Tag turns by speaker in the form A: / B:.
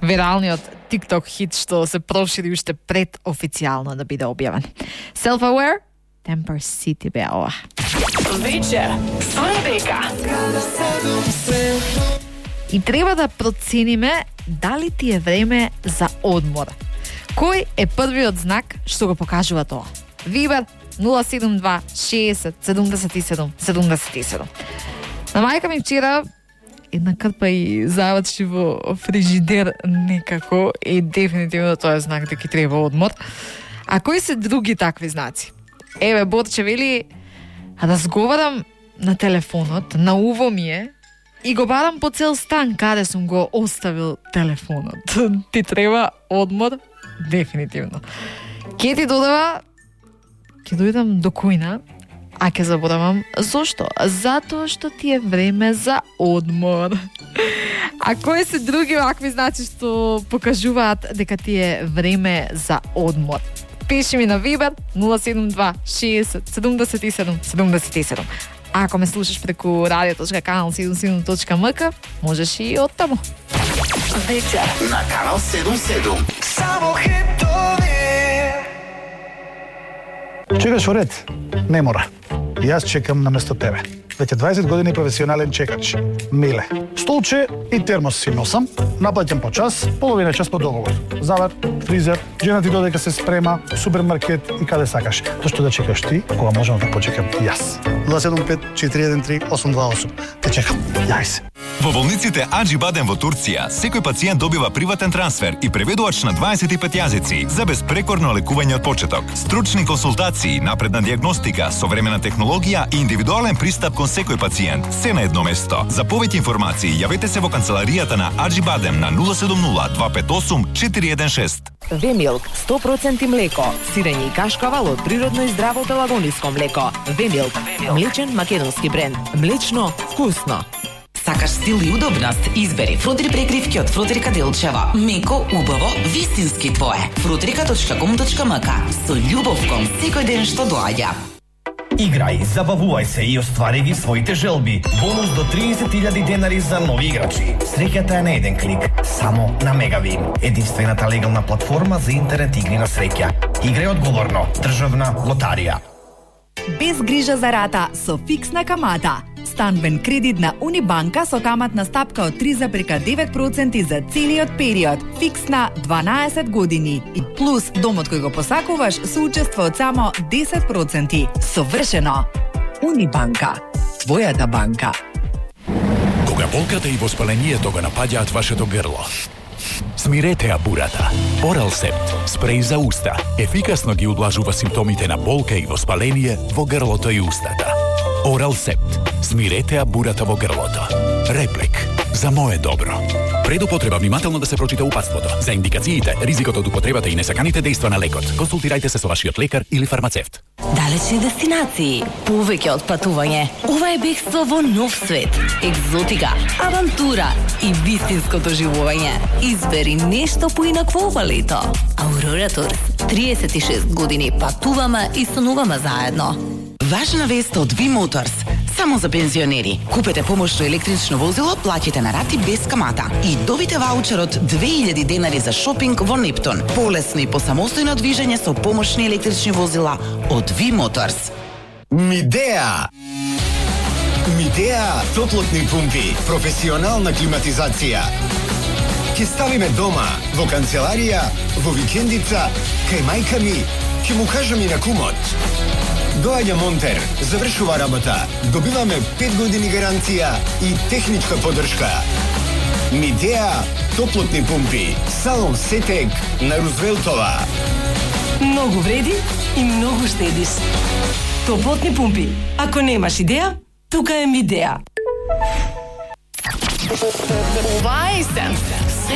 A: виралниот TikTok хит што се прошири уште пред официјално да биде објавен. Self-Aware, Temper City бе ова.
B: Вечер, Сонбека.
A: И треба да процениме дали ти е време за одмор. Кој е првиот знак што го покажува тоа? Вибер 072 60 77 77. На мајка ми вчера една крпа и заврши во фрижидер некако и дефинитивно тоа е знак дека треба одмор. А кои се други такви знаци? Еве, Борче вели, разговарам на телефонот, на уво ми е, и го барам по цел стан каде сум го оставил телефонот. Ти треба одмор? Дефинитивно. Ке ти додава, ке дојдам до кујна, а ке заборавам зошто? Затоа што ти е време за одмор. А кои се други вакви знаци што покажуваат дека ти е време за одмор? Пиши ми на Viber 072 60 77 77. А ако ме слушаш преку radio.kanal77.mk, можеш и оттаму.
B: Вечер
C: на Канал 77.
B: само хитови.
D: Чекаш во ред? Не мора. Јас чекам наместо тебе. Веќе 20 години професионален чекач. Миле. Столче и термос си носам, наплаќам по час, половина час по договор. Завар, фризер, жена ти додека се спрема, супермаркет и каде сакаш. Зошто да чекаш ти, кога можам да почекам јас? 075 413 828. Те чекам. Јај се.
E: Во болниците Аџи-Баден во Турција, секој пациент добива приватен трансфер и преведувач на 25 јазици за безпрекорно лекување од почеток. Стручни консултации, напредна дијагностика, современа технологија и индивидуален пристап кон секој пациент, се на едно место. За повеќе информации, јавете се во канцеларијата на Аџи-Баден на 070 258 416.
F: Вемилк 100% млеко, сирење и кашкавал од природно и здраво пелагониско млеко. Вемилк, млечен македонски бренд. Млечно, вкусно.
G: Сакаш стил и удобност? Избери Фрутрик прекривки од Фрутрика Делчева. Меко, убаво, вистински твое. Frutrika.com.mk. Со љубов кон секој ден што доаѓа.
H: Играј, забавувај се и оствари ги своите желби. Бонус до 30.000 денари за нови играчи. Среќата е на еден клик, само на Мегавин. Единствената легална платформа за интернет игри на среќа. Играј одговорно. Државна лотарија.
I: Без грижа за рата со фиксна камата. Станбен кредит на Унибанка со каматна стапка од 3,9% за целиот период. Фиксна 12 години. И плюс домот кој го посакуваш со учество од само 10%. Совршено. Унибанка. Твојата банка.
J: Кога болката и воспалението го напаѓаат вашето грло, смирете ја бурата. Орал Септ, спреј за уста, ефикасно ги удлажува симптомите на болка и воспаление во грлото и устата. Орал Септ, смирете ја бурата во грлото. Реплик, за мое добро. Пред употреба внимателно да се прочита упатството. За индикациите, ризикот од употребата и несаканите дејства на лекот, консултирајте се со вашиот лекар или фармацевт.
G: Далечни дестинации, повеќе од патување. Ова е бегство во нов свет, екзотика, авантура и вистинско доживување. Избери нешто поинакво ова лето. Aurora Tours, 36 години патуваме и стануваме заедно. Важна вест од V Motors. Само за пензионери. Купете помошно електрично возило, плаќите на рати без камата и добите ваучер од 2000 денари за шопинг во Нептун. Полесно и посамостојно движење со помошни електрични возила од V Motors.
C: Мидеа! Мидеа топлотни пумпи, професионална климатизација. Ќе ставиме дома, во канцеларија, во викендица, кај мајка ми, ќе му кажам и на кумот. Доаѓа монтер, завршува работа, добиваме 5 години гаранција и техничка поддршка. Мидеа топлотни пумпи, салон Сетек на Рузвелтова.
K: Многу вреди и многу штедиш. Топлотни пумпи. Ако немаш идеја, тука е Мидеа.
B: Ова е есен